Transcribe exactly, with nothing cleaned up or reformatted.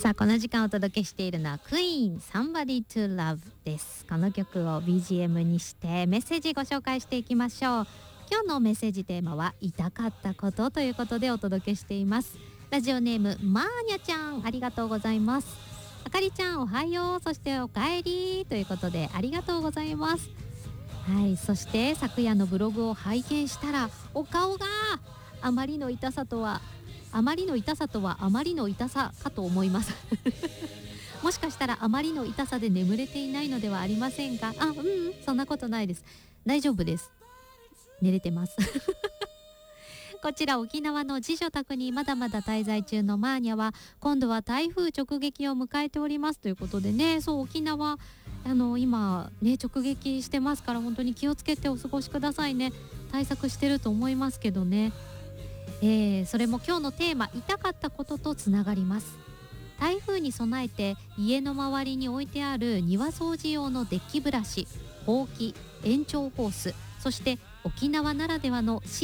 さあこの時間お届けしているのはクイーン Somebody to Love です。この曲を ビージーエム にしてメッセージご紹介していきましょう。今日のメッセージテーマは痛かったことということでお届けしています。ラジオネームマーニャちゃん、ありがとうございます。あかりちゃんおはよう、そしておかえりということでありがとうございます。はい、そして昨夜のブログを拝見したらお顔があまりの痛さとはあまりの痛さとはあまりの痛さかと思いますもしかしたらあまりの痛さで眠れていないのではありませんか。あ、うん、うん、そんなことないです。大丈夫です。寝れてますこちら沖縄の次女宅にまだまだ滞在中のマーニャは今度は台風直撃を迎えておりますということでね、そう沖縄あの今ね直撃してますから本当に気をつけてお過ごしくださいね。対策してると思いますけどね。えー、それも今日のテーマ痛かったこととつながります。台風に備えて家の周りに置いてある庭掃除用のデッキブラシ、ほうき、延長ホース、そして沖縄ならではの